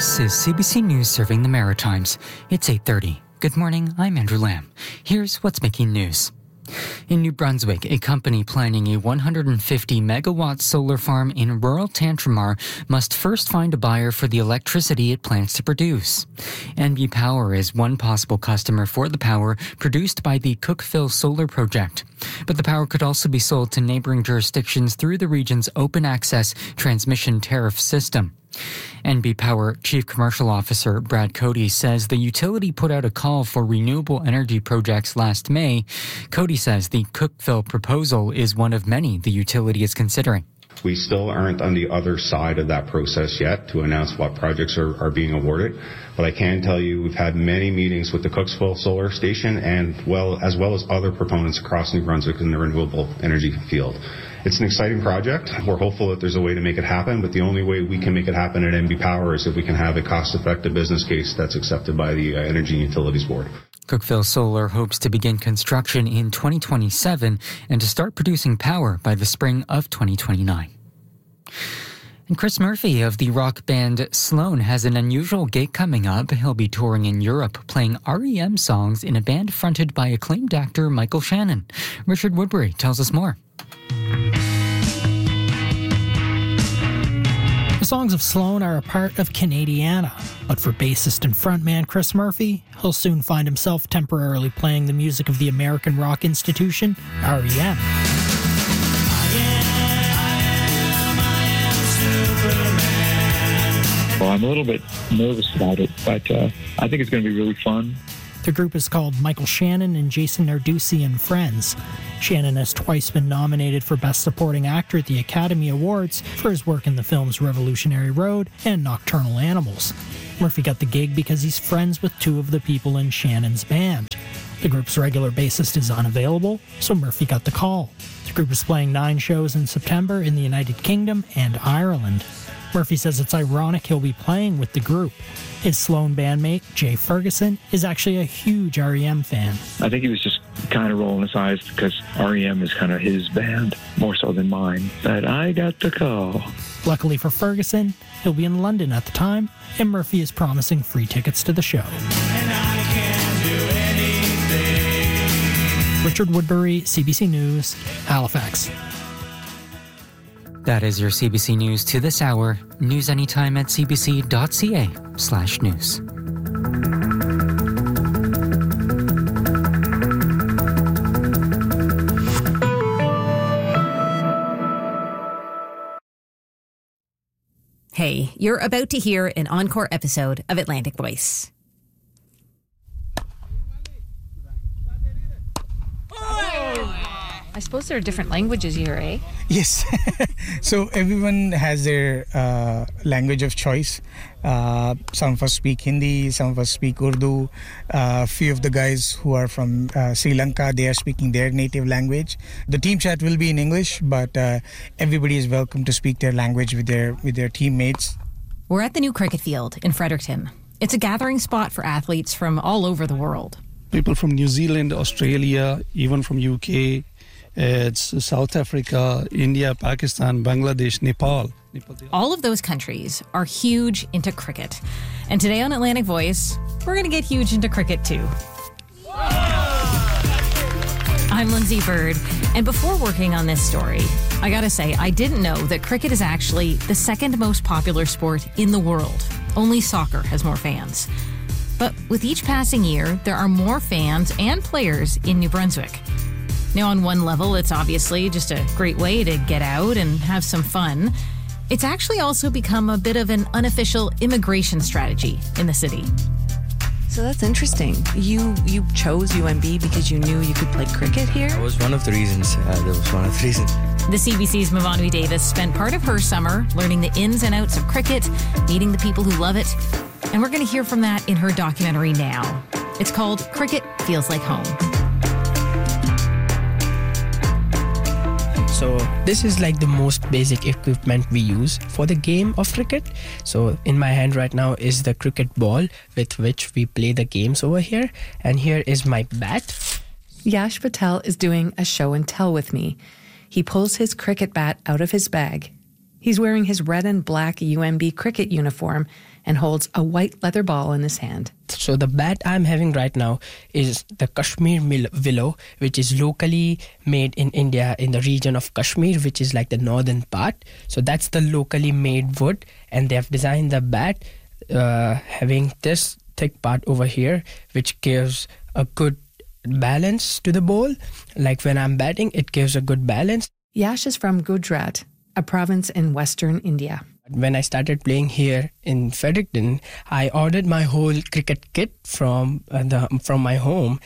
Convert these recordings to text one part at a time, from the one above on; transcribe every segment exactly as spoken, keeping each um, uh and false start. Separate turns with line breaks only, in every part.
This is C B C News serving the Maritimes. It's eight thirty. Good morning, I'm Andrew Lamb. Here's what's making news. In New Brunswick, a company planning a one hundred fifty megawatt solar farm in rural Tantramar must first find a buyer for the electricity it plans to produce. N B Power is one possible customer for the power produced by the Cookeville Solar Project. But the power could also be sold to neighboring jurisdictions through the region's open access transmission tariff system. N B Power Chief Commercial Officer Brad Cody says the utility put out a call for renewable energy projects last May. Cody says the Cookeville proposal is one of many the utility is considering.
We still aren't on the other side of that process yet to announce what projects are, are being awarded. But I can tell you we've had many meetings with the Cookeville Solar Station and well as well as other proponents across New Brunswick in the renewable energy field. It's an exciting project. We're hopeful that there's a way to make it happen, but the only way we can make it happen at N B Power is if we can have a cost-effective business case that's accepted by the uh, Energy and Utilities Board.
Cookeville Solar hopes to begin construction in twenty twenty-seven and to start producing power by the spring of twenty twenty-nine. And Chris Murphy of the rock band Sloan has an unusual gig coming up. He'll be touring in Europe, playing R E M songs in a band fronted by acclaimed actor Michael Shannon. Richard Woodbury tells us more.
The songs of Sloan are a part of Canadiana, but for bassist and frontman Chris Murphy, he'll soon find himself temporarily playing the music of the American rock institution, R E M.
Well, I'm a little bit nervous about it, but uh, I think it's going to be really fun.
The group is called Michael Shannon and Jason Narducci and Friends. Shannon has twice been nominated for Best Supporting Actor at the Academy Awards for his work in the films Revolutionary Road and Nocturnal Animals. Murphy got the gig because he's friends with two of the people in Shannon's band. The group's regular bassist is unavailable, so Murphy got the call. The group is playing nine shows in September in the United Kingdom and Ireland. Murphy says it's ironic he'll be playing with the group. His Sloan bandmate, Jay Ferguson, is actually a huge R E M fan.
I think he was just kind of rolling his eyes because R E M is kind of his band, more so than mine. But I got the call.
Luckily for Ferguson, he'll be in London at the time, and Murphy is promising free tickets to the show. And I can't do anything. Richard Woodbury, C B C News, Halifax.
That is your C B C News to this hour. News anytime at cbc.ca slash news.
Hey, you're about to hear an encore episode of Atlantic Voice.
I suppose there are different languages here, eh?
Yes. So everyone has their uh, language of choice. Uh, some of us speak Hindi, some of us speak Urdu. A uh, few of the guys who are from uh, Sri Lanka, they are speaking their native language. The team chat will be in English, but uh, everybody is welcome to speak their language with their with their teammates.
We're at the new cricket field in Fredericton. It's a gathering spot for athletes from all over the world.
People from New Zealand, Australia, even from U K. It's South Africa, India, Pakistan, Bangladesh, Nepal.
All of those countries are huge into cricket. And today on Atlantic Voice, we're going to get huge into cricket too. I'm Lindsay Bird, and before working on this story, I gotta say, I didn't know that cricket is actually the second most popular sport in the world. Only soccer has more fans. But with each passing year, there are more fans and players in New Brunswick. Now, on one level, it's obviously just a great way to get out and have some fun. It's actually also become a bit of an unofficial immigration strategy in the city.
So that's interesting. You you chose U N B because you knew you could play cricket here?
That was one of the reasons. Uh, that was one of the reasons.
The C B C's Mavanwi Davis spent part of her summer learning the ins and outs of cricket, meeting the people who love it, and we're going to hear from that in her documentary now. It's called Cricket Feels Like Home.
So this is like the most basic equipment we use for the game of cricket. So in my hand right now is the cricket ball with which we play the games over here. And here is my bat.
Yash Patel is doing a show and tell with me. He pulls his cricket bat out of his bag.
He's wearing his red and black U M B cricket uniform and holds a white leather ball in his hand.
So the bat I'm having right now is the Kashmir willow, which is locally made in India in the region of Kashmir, which is like the northern part. So that's the locally made wood, and they have designed the bat uh, having this thick part over here, which gives a good balance to the ball. Like when I'm batting, it gives a good balance.
Yash is from Gujarat, a province in western India.
When I started playing here in Fredericton, I ordered my whole cricket kit from uh, the from my home,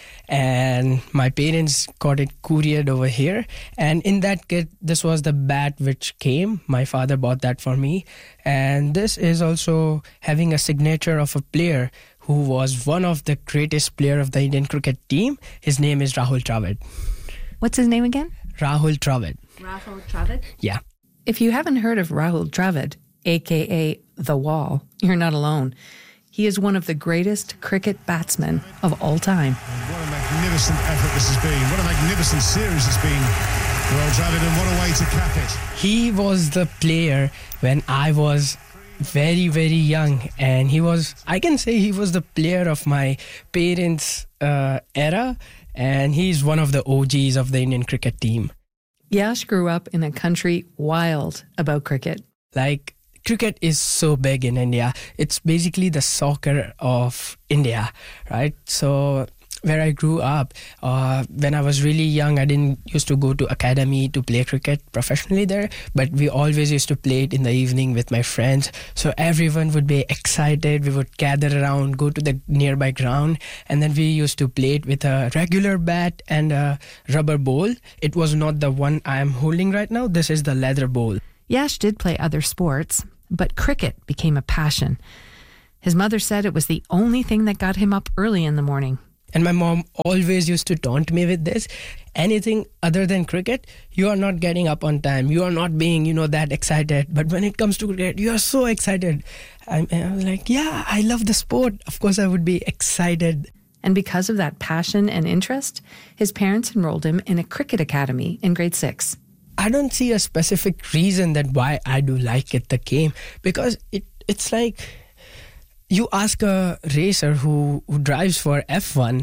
and my parents got it couriered over here. And in that kit, this was the bat which came. My father bought that for me, and this is also having a signature of a player who was one of the greatest player of the Indian cricket team. His name is Rahul Dravid.
What's his name again?
Rahul Dravid.
Rahul Dravid?
Yeah.
If you haven't heard of Rahul Dravid, a k a. The Wall, you're not alone. He is one of the greatest cricket batsmen of all time.
What a magnificent effort this has been. What a magnificent series it's been. Rahul Dravid, and what a way to cap it.
He was the player when I was very, very young. And he was, I can say he was the player of my parents' uh, era. And he's one of the O Gs of the Indian cricket team.
Yash grew up in a country wild about cricket.
Like, cricket is so big in India. It's basically the soccer of India, right? So where I grew up, uh, when I was really young, I didn't used to go to academy to play cricket professionally there, but we always used to play it in the evening with my friends. So everyone would be excited. We would gather around, go to the nearby ground, and then we used to play it with a regular bat and a rubber ball. It was not the one I am holding right now. This is the leather ball.
Yash did play other sports, but cricket became a passion. His mother said it was the only thing that got him up early in the morning.
And my mom always used to taunt me with this. Anything other than cricket, you are not getting up on time. You are not being, you know, that excited. But when it comes to cricket, you are so excited. I, I was like, yeah, I love the sport. Of course, I would be excited.
And because of that passion and interest, his parents enrolled him in a cricket academy in grade six.
I don't see a specific reason that why I do like it, the game, because it it's like you ask a racer who, who drives for F one,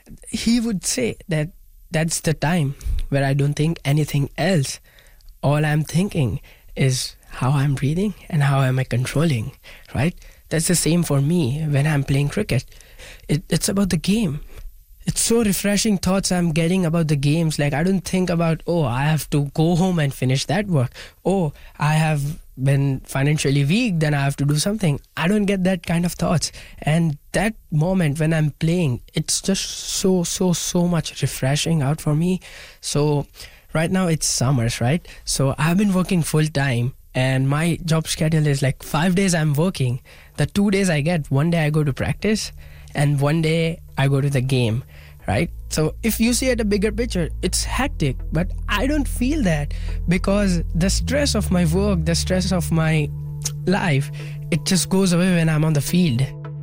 he would say that that's the time where I don't think anything else. All I'm thinking is how I'm breathing and how am I controlling, right? That's the same for me when I'm playing cricket. It, it's about the game. It's so refreshing thoughts I'm getting about the games. Like, I don't think about, oh, I have to go home and finish that work. Oh, I have been financially weak, then I have to do something. I don't get that kind of thoughts. And that moment when I'm playing, it's just so, so, so much refreshing out for me. So right now it's summers, right? So I've been working full time and my job schedule is like five days I'm working. The two days I get, one day I go to practice and one day I go to the game, right? So if you see at a bigger picture, it's hectic, but I don't feel that because the stress of my work, the stress of my life, it just goes away when I'm on the field.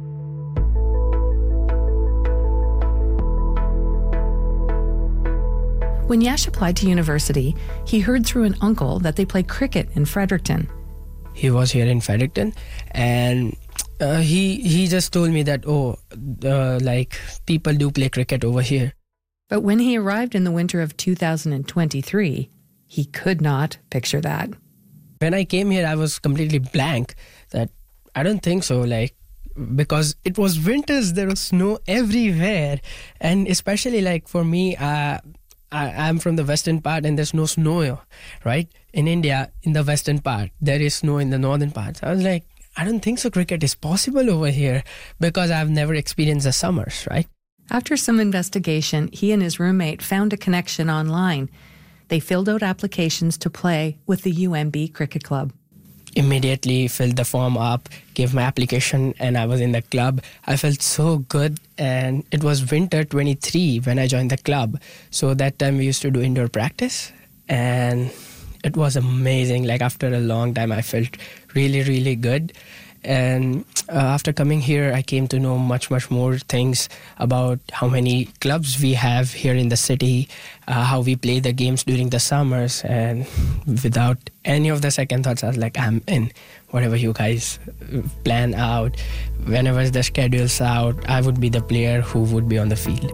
When Yash applied to university, he heard through an uncle that they play cricket in Fredericton.
He was here in Fredericton and Uh, he he just told me that, oh, uh, like, people do play cricket over here.
But when he arrived in the winter of two thousand twenty-three, he could not picture that.
When I came here, I was completely blank that I don't think so, like, because it was winters, there was snow everywhere. And especially, like, for me, uh, I, I'm from the western part and there's no snow, right? In India, in the western part, there is snow in the northern part. So I was like, I don't think so cricket is possible over here because I've never experienced the summers, right?
After some investigation, he and his roommate found a connection online. They filled out applications to play with the U M B Cricket Club.
Immediately filled the form up, gave my application, and I was in the club. I felt so good, and it was winter twenty-three when I joined the club. So that time we used to do indoor practice, and it was amazing. Like, after a long time, I felt really, really good. And uh, after coming here, I came to know much, much more things about how many clubs we have here in the city, uh, how we play the games during the summers. And without any of the second thoughts, I was like, I'm in. Whatever you guys plan out, whenever the schedule's out, I would be the player who would be on the field.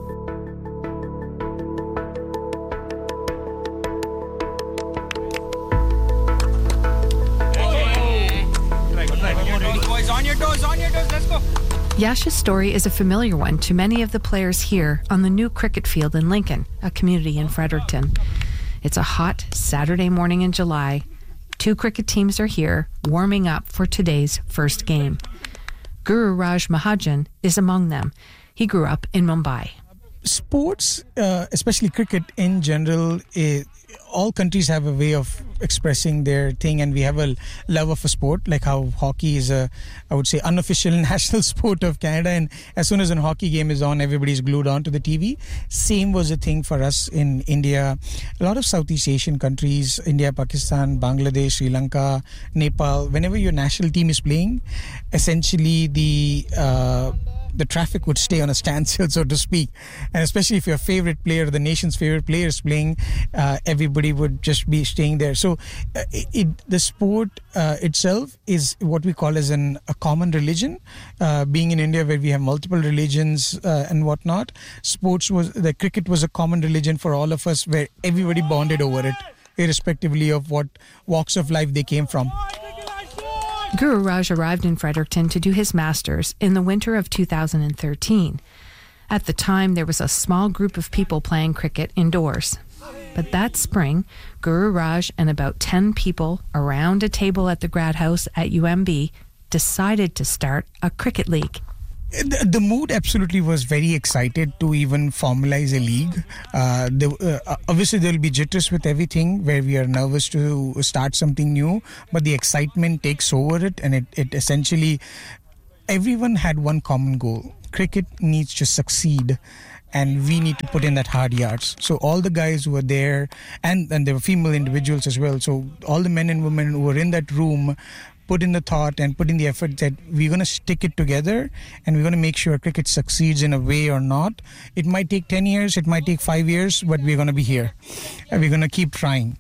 Yash's story is a familiar one to many of the players here on the new cricket field in Lincoln, a community in Fredericton. It's a hot Saturday morning in July. Two cricket teams are here, warming up for today's first game. Guru Raj Mahajan is among them. He grew up in Mumbai.
Sports, uh, especially cricket in general, it, all countries have a way of expressing their thing, and we have a love of a sport, like how hockey is a, I would say, unofficial national sport of Canada, and as soon as a hockey game is on, everybody's glued on to the T V. Same was a thing for us in India. A lot of Southeast Asian countries, India, Pakistan, Bangladesh, Sri Lanka, Nepal, whenever your national team is playing, essentially the uh, the traffic would stay on a standstill, so to speak. And especially if your favorite player, the nation's favorite player is playing, uh, everybody would just be staying there. So uh, it, it, the sport uh, itself is what we call as an, a common religion. Uh, being in India where we have multiple religions uh, and whatnot, sports was, the cricket was a common religion for all of us, where everybody bonded over it, irrespectively of what walks of life they came from.
Guru Raj arrived in Fredericton to do his master's in the winter of two thousand thirteen. At the time, there was a small group of people playing cricket indoors. But that spring, Guru Raj and about ten people around a table at the grad house at U M B decided to start a cricket league.
The, the mood absolutely was very excited to even formalize a league. Uh, the, uh, obviously, there will be jitters with everything, where we are nervous to start something new, but the excitement takes over it, and it, it essentially, everyone had one common goal. Cricket needs to succeed, and we need to put in that hard yards. So all the guys who were there, and, and there were female individuals as well, so all the men and women who were in that room put in the thought and put in the effort that we're going to stick it together, and we're going to make sure cricket succeeds in a way or not. It might take ten years, it might take five years, but we're going to be here. And we're going to keep trying.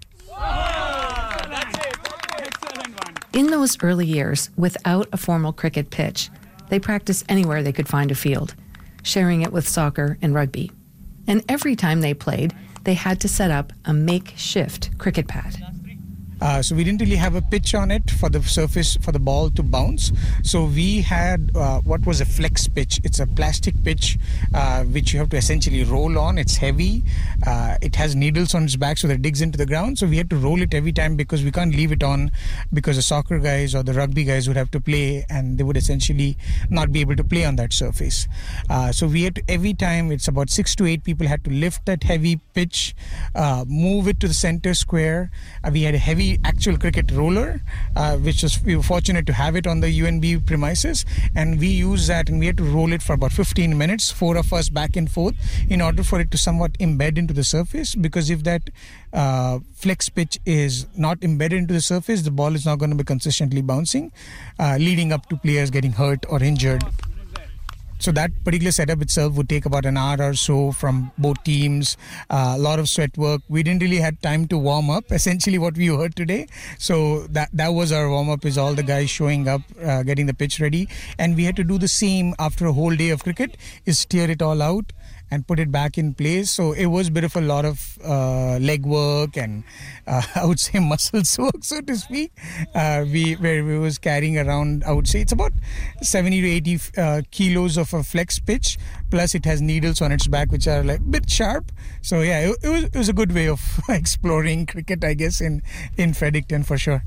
In those early years, without a formal cricket pitch, they practiced anywhere they could find a field, sharing it with soccer and rugby. And every time they played, they had to set up a makeshift cricket pad.
Uh, so we didn't really have a pitch on it for the surface for the ball to bounce. So we had uh, what was a flex pitch. It's a plastic pitch uh, which you have to essentially roll on. It's heavy. Uh, it has needles on its back so that it digs into the ground. So we had to roll it every time because we can't leave it on, because the soccer guys or the rugby guys would have to play and they would essentially not be able to play on that surface. Uh, so we had to, every time, it's about six to eight people had to lift that heavy pitch, uh, move it to the center square. Uh, we had a heavy actual cricket roller, uh, which was, we were fortunate to have it on the U N B premises, and we used that, and we had to roll it for about fifteen minutes, four of us back and forth, in order for it to somewhat embed into the surface, because if that uh, flex pitch is not embedded into the surface, the ball is not going to be consistently bouncing, uh, leading up to players getting hurt or injured. So that particular setup itself would take about an hour or so from both teams, uh, a lot of sweat work. We didn't really have time to warm up, essentially what we heard today. So that that was our warm-up, is all the guys showing up, uh, getting the pitch ready. And we had to do the same after a whole day of cricket, is steer it all out and put it back in place. So it was a bit of a lot of uh, leg work and uh, I would say muscles work, so to speak. Uh, we where we was carrying around, I would say it's about seventy to eighty uh, kilos of a flex pitch, plus it has needles on its back which are like a bit sharp. So yeah, it, it was it was a good way of exploring cricket, I guess, in in Fredericton for sure.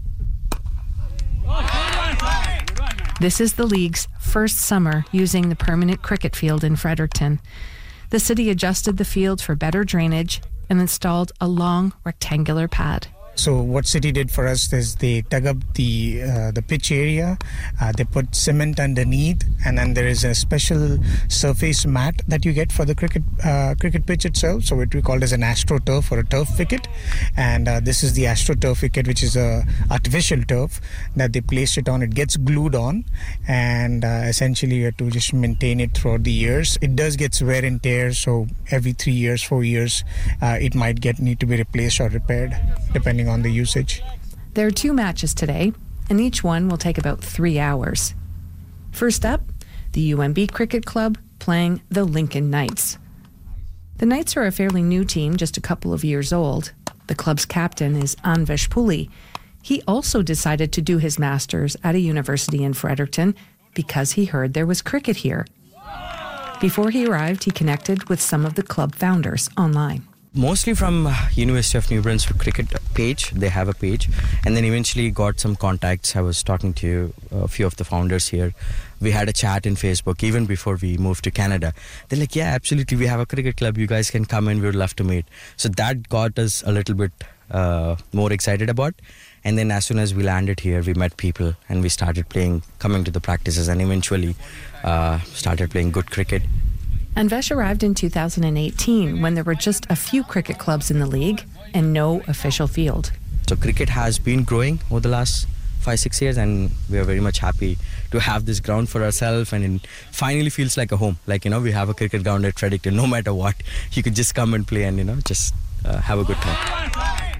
This is the league's first summer using the permanent cricket field in Fredericton. The city adjusted the field for better drainage and installed a long rectangular pad.
So what City did for us is they dug up the uh, the pitch area, uh, they put cement underneath, and then there is a special surface mat that you get for the cricket uh, cricket pitch itself. So it we called as an AstroTurf or a turf wicket, and uh, this is the AstroTurf wicket, which is a artificial turf that they placed it on. It gets glued on, and uh, essentially you have to just maintain it throughout the years. It does get wear and tear, so every three years, four years, uh, it might get need to be replaced or repaired, depending on the usage.
There are two matches today, and each one will take about three hours. First up, the U M B Cricket Club playing the Lincoln Knights. The Knights are a fairly new team, just a couple of years old. The club's captain is Anvesh Puli. He also decided to do his masters at a university in Fredericton because he heard there was cricket here. Before he arrived, he connected with some of the club founders online.
Mostly from University of New Brunswick cricket page. They have a page, and then eventually got some contacts. I was talking to a few of the founders here. We had a chat in Facebook even before we moved to Canada. They're like, yeah, absolutely, we have a cricket club, you guys can come in, we would love to meet. So that got us a little bit uh, more excited about. And then as soon as we landed here, we met people and we started playing, coming to the practices, and eventually uh, started playing good cricket.
Anvesh arrived in two thousand eighteen when there were just a few cricket clubs in the league and no official field.
So cricket has been growing over the last five, six years, and we are very much happy to have this ground for ourselves, and it finally feels like a home. Like, you know, we have a cricket ground at Fredericton. No matter what, you could just come and play and, you know, just uh, have a good time.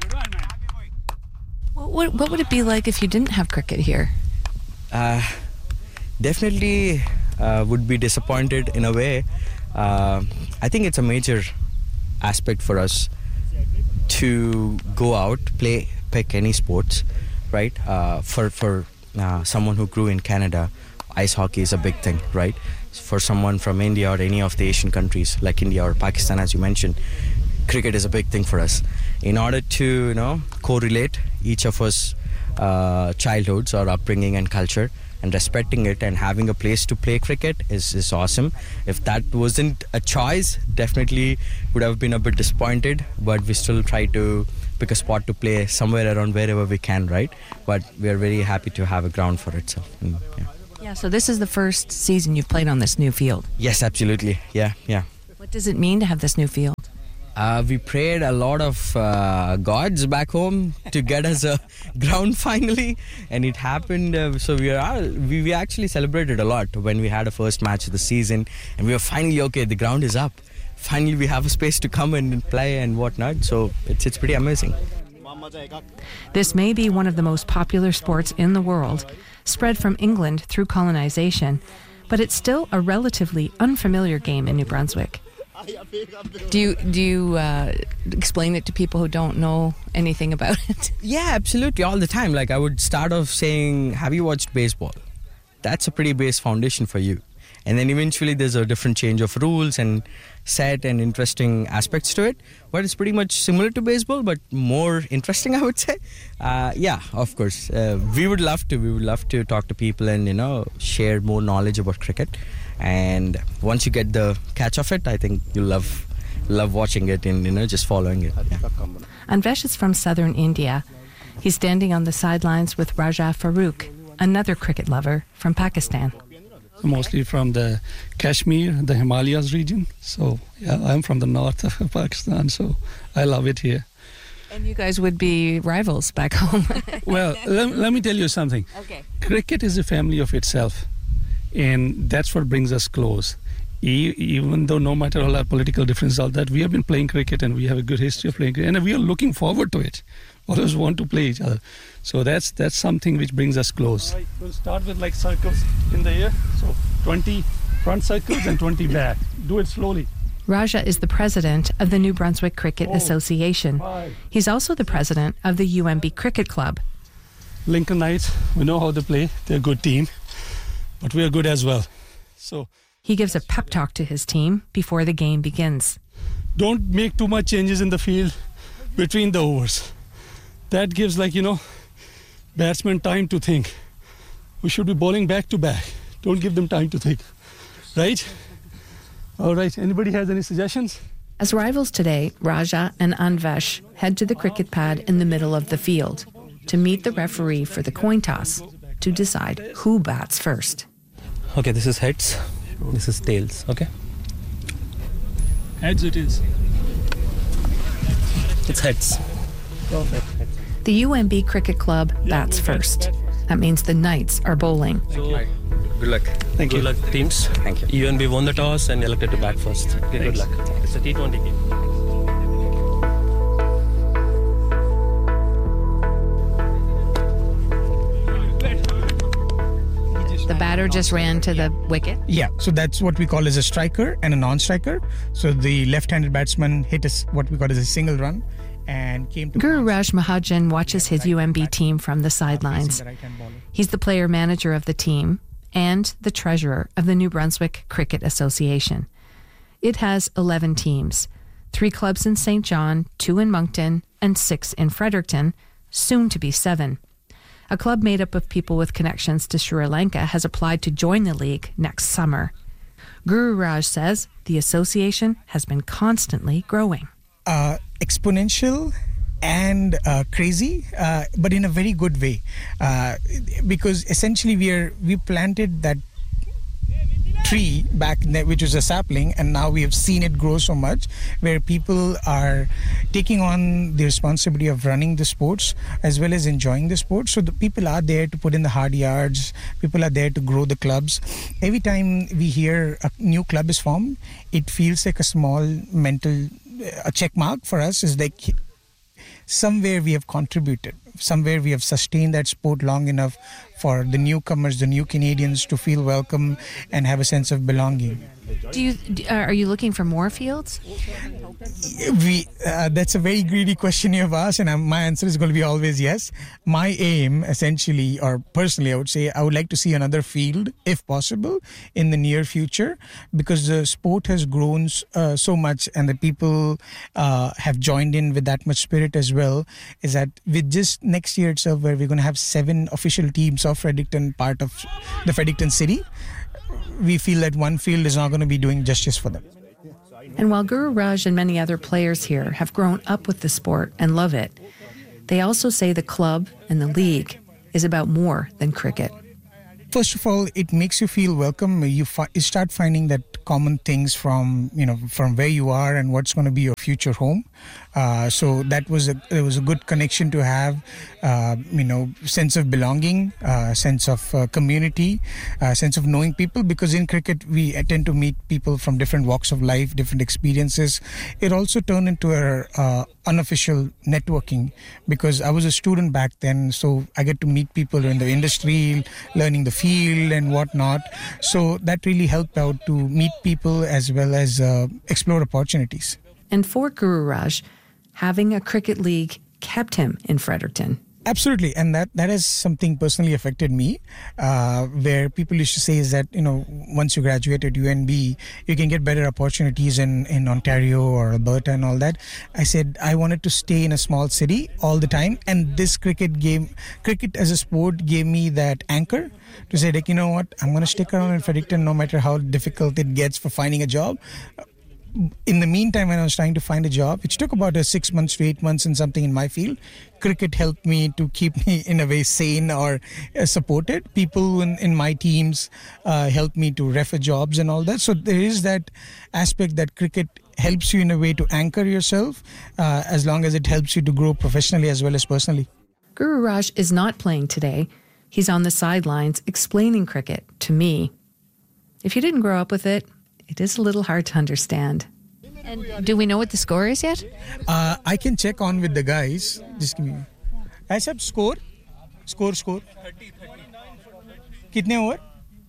What, what would it be like if you didn't have cricket here?
Uh, definitely uh, would be disappointed in a way. Uh, I think it's a major aspect for us to go out, play, pick any sports, right? Uh, for for uh, someone who grew in Canada, ice hockey is a big thing, right? For someone from India or any of the Asian countries like India or Pakistan, as you mentioned, cricket is a big thing for us. In order to, you know, correlate each of us uh, childhoods or upbringing and culture, and respecting it and having a place to play cricket is, is awesome. If that wasn't a choice, definitely would have been a bit disappointed, but we still try to pick a spot to play somewhere around wherever we can, right? But we are very happy to have a ground for it. So, mm, yeah.
Yeah, so this is the first season you've played on this new field.
Yes, absolutely. Yeah, yeah.
What does it mean to have this new field?
Uh, we prayed a lot of uh, gods back home to get us a ground finally, and it happened. Uh, so we are we, we actually celebrated a lot when we had a first match of the season, and we were finally okay. The ground is up. Finally, we have a space to come and play and whatnot. So it's it's pretty amazing.
This may be one of the most popular sports in the world, spread from England through colonization, but it's still a relatively unfamiliar game in New Brunswick.
Do you do you uh, explain it to people who don't know anything about it?
Yeah, absolutely, all the time. Like I would start off saying, have you watched baseball? That's a pretty base foundation for you. And then eventually there's a different change of rules and set and interesting aspects to it. But it's pretty much similar to baseball, but more interesting, I would say. Uh, yeah, of course. Uh, we would love to. We would love to talk to people and, you know, share more knowledge about cricket. And once you get the catch of it, I think you'll love love watching it and, you know, just following it. Yeah.
Anvesh is from southern India. He's standing on the sidelines with Raja Farooq, another cricket lover from Pakistan.
Mostly from the Kashmir, the Himalayas region. So, yeah, I'm from the north of Pakistan, so I love it here.
And you guys would be rivals back home.
Well, let, let me tell you something.
Okay.
Cricket is a family of itself. And that's what brings us close. E- even though no matter all our political differences, all that, we have been playing cricket and we have a good history of playing cricket, and we are looking forward to it. Always want to play each other. So that's that's something which brings us close. Right, we'll start with like circles in the air. So twenty front circles and twenty back. Do it slowly.
Raja is the president of the New Brunswick Cricket oh, Association. Five. He's also the president of the U M B Cricket Club.
Lincoln Knights, we know how they play. They're a good team. But we are good as well. So
he gives a pep talk to his team before the game begins.
Don't make too much changes in the field between the overs. That gives, like, you know, batsmen time to think. We should be bowling back to back. Don't give them time to think. Right? All right. Anybody has any suggestions?
As rivals today, Raja and Anvesh head to the cricket pad in the middle of the field to meet the referee for the coin toss to decide who bats first.
Okay, this is heads, this is tails, okay?
Heads it is.
It's heads. Perfect.
The U M B Cricket Club bats first. That means the Knights are bowling.
So, good luck. Thank you. Good luck, teams. Thank you. U N B won the toss and elected to bat first. Okay, good luck. It's a T twenty game.
The batter just ran to the wicket?
Yeah, so that's what we call as a striker and a non-striker. So the left-handed batsman hit us what we call as a single run and came to...
Guru Raj Mahajan watches his U M B team from the sidelines. He's the player manager of the team and the treasurer of the New Brunswick Cricket Association. It has eleven teams, three clubs in Saint John, two in Moncton, and six in Fredericton, soon to be seven. A club made up of people with connections to Sri Lanka has applied to join the league next summer. Guru Raj says the association has been constantly growing.
Uh, exponential and uh, crazy, uh, but in a very good way, uh, because essentially we are we planted that tree back there, which was a sapling, and now we have seen it grow so much where people are taking on the responsibility of running the sports as well as enjoying the sports. So the people are there to put in the hard yards, people are there to grow the clubs. Every time we hear a new club is formed, it feels like a small mental a check mark for us. Is like somewhere we have contributed, somewhere we have sustained that sport long enough for the newcomers, the new Canadians to feel welcome and have a sense of belonging.
Do you are you looking for more fields?
We uh, that's a very greedy question you have asked, and I'm, my answer is going to be always yes. My aim, essentially, or personally, I would say, I would like to see another field, if possible, in the near future, because the sport has grown uh, so much, and the people uh, have joined in with that much spirit as well. Is that with just next year itself, where we're going to have seven official teams of Fredericton, part of the Fredericton city, we feel that one field is not going to be doing justice for them.
And while Guru Raj and many other players here have grown up with the sport and love it, they also say the club and the league is about more than cricket.
First of all, it makes you feel welcome. You, fi- you start finding that common things from, you know, from where you are and what's going to be your future home. Uh, so that was a it was a good connection to have, uh, you know, sense of belonging, uh, sense of uh, community, uh, sense of knowing people. Because in cricket, we tend to meet people from different walks of life, different experiences. It also turned into a uh, unofficial networking, because I was a student back then, so I get to meet people in the industry, learning the field and whatnot. So that really helped out to meet people as well as uh, explore opportunities.
And for Guru Raj, having a cricket league kept him in Fredericton.
Absolutely, and that, that has something personally affected me, uh, where people used to say is that, you know, once you graduate at U N B, you can get better opportunities in, in Ontario or Alberta and all that. I said I wanted to stay in a small city all the time, and this cricket game, cricket as a sport gave me that anchor to say, like, you know what, I'm going to stick around in Fredericton no matter how difficult it gets for finding a job. In the meantime, when I was trying to find a job, which took about a six months to eight months in something in my field, cricket helped me to keep me in a way sane or uh, supported. People in, in my teams uh, helped me to refer jobs and all that. So there is that aspect that cricket helps you in a way to anchor yourself, uh, as long as it helps you to grow professionally as well as personally.
Guru Raj is not playing today. He's on the sidelines explaining cricket to me. If you didn't grow up with it, it is a little hard to understand.
And do we know what the score is yet?
Uh, I can check on with the guys. Just give me. I said score. Score, score. Kitne over?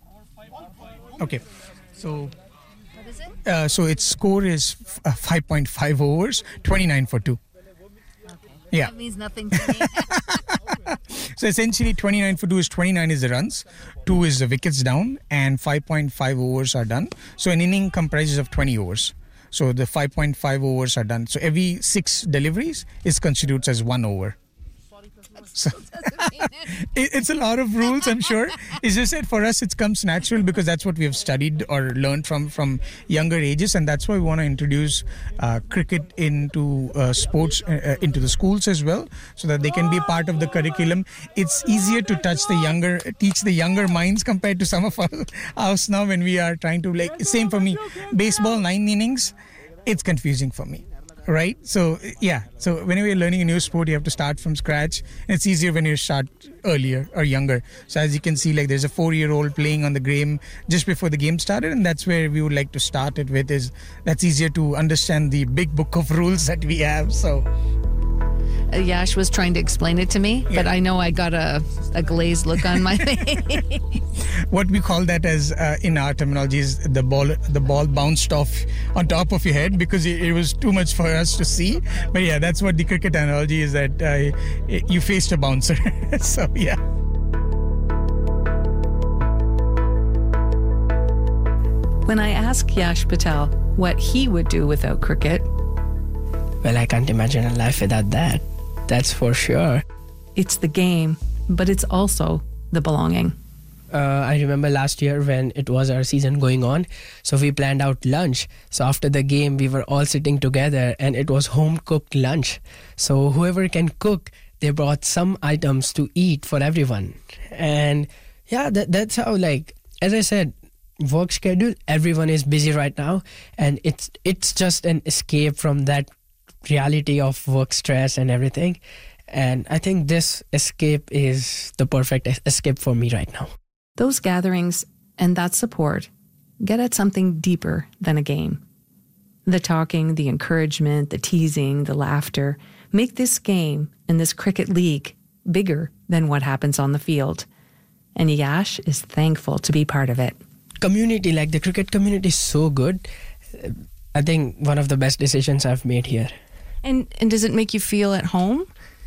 Okay. So,
what is it?
Uh, so its score is f- uh, five point five overs, twenty-nine for two.
Okay.
Yeah.
That means nothing to me.
So essentially twenty-nine for two is twenty-nine is the runs, two is the wickets down, and five point five overs are done. So an inning comprises of twenty overs. So the five point five overs are done. So every six deliveries is constitutes as one over. So it, it's a lot of rules, I'm sure. It's just that for us it comes natural because that's what we have studied or learned from from younger ages, and that's why we want to introduce uh, cricket into uh, sports uh, into the schools as well, so that they can be part of the curriculum. It's easier to touch the younger, teach the younger minds compared to some of us now when we are trying to, like, same for me. Baseball, nine innings, it's confusing for me. Right? So, yeah. So, whenever you're learning a new sport, you have to start from scratch. And it's easier when you start earlier or younger. So, as you can see, like, there's a four-year-old playing on the game just before the game started. And that's where we would like to start it with, is that's easier to understand the big book of rules that we have. So,
Yash was trying to explain it to me, yeah. But I know I got a, a glazed look on my face.
What we call that as uh, in our terminology is the ball the ball bounced off on top of your head because it, it was too much for us to see. But yeah, that's what the cricket analogy is, that uh, you faced a bouncer. So yeah.
When I asked Yash Patel what he would do without cricket,
well, I can't imagine a life without that. That's for sure.
It's the game, but it's also the belonging.
Uh, I remember last year when it was our season going on, so we planned out lunch. So after the game, we were all sitting together and it was home-cooked lunch. So whoever can cook, they brought some items to eat for everyone. And yeah, that, that's how, like, as I said, work schedule, everyone is busy right now. And it's it's just an escape from that reality of work stress and everything. And I think this escape is the perfect escape for me right now.
Those gatherings and that support get at something deeper than a game. The talking, the encouragement, the teasing, the laughter make this game and this cricket league bigger than what happens on the field. And Yash is thankful to be part of it.
Community, like the cricket community is so good. I think one of the best decisions I've made here.
And and does it make you feel at home?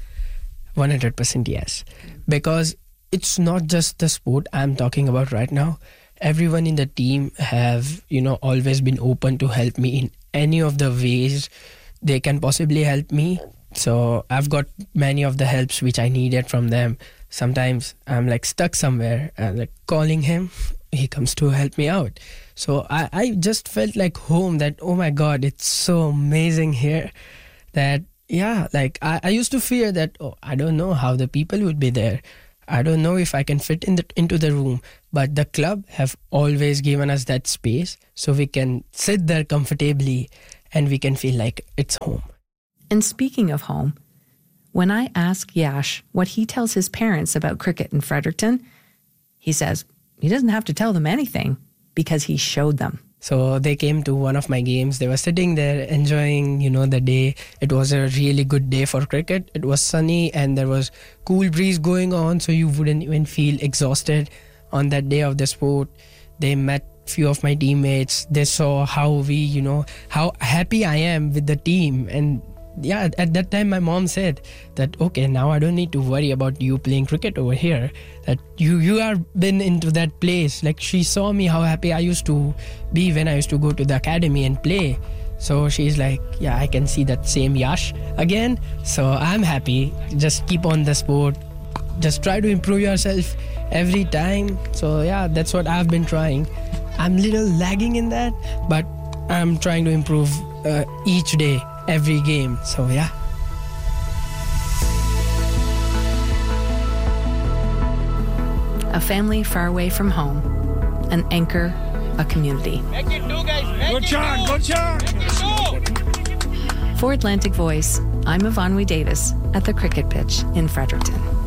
one hundred percent yes. Because it's not just the sport I'm talking about right now. Everyone in the team have, you know, always been open to help me in any of the ways they can possibly help me. So I've got many of the helps which I needed from them. Sometimes I'm like stuck somewhere and like calling him, he comes to help me out. So I, I just felt like home, that, oh my God, it's so amazing here. That, yeah, like I, I used to fear that, oh, I don't know how the people would be there. I don't know if I can fit in the, into the room. But the club have always given us that space so we can sit there comfortably and we can feel like it's home.
And speaking of home, when I ask Yash what he tells his parents about cricket in Fredericton, he says he doesn't have to tell them anything because he showed them.
So they came to one of my games. They were sitting there enjoying, you know, the day. It was a really good day for cricket. It was sunny and there was cool breeze going on, so you wouldn't even feel exhausted on that day of the sport. They met few of my teammates. They saw how we, you know, how happy I am with the team. And yeah, at that time my mom said that, okay, now I don't need to worry about you playing cricket over here, that you you are been into that place. Like, she saw me how happy I used to be when I used to go to the academy and play. So she's like, yeah, I can see that same Yash again. So I'm happy. Just keep on the sport. Just try to improve yourself every time. So yeah, that's what I've been trying. I'm a little lagging in that, but I'm trying to improve uh, each day, every game. So yeah.
A family far away from home, an anchor, a community.
Make it do, guys. Make good job, good job.
For Atlantic Voice, I'm Yvonne Davis at the cricket pitch in Fredericton.